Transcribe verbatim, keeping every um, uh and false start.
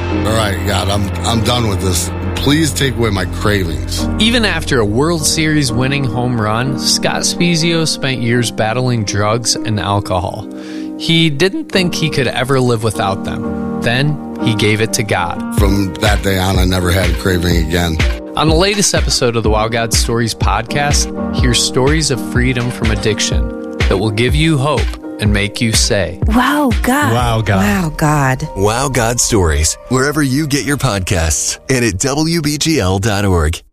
All right, God, I'm I'm done with this. Please take away my cravings. Even after a World Series winning home run, Scott Spiezio spent years battling drugs and alcohol. He didn't think he could ever live without them. Then he gave it to God. From that day on, I never had a craving again. On the latest episode of the Wow God Stories podcast, hear stories of freedom from addiction that will give you hope and make you say, Wow, God. Wow, God. Wow, God. Wow God Stories, wherever you get your podcasts and at W B G L dot org.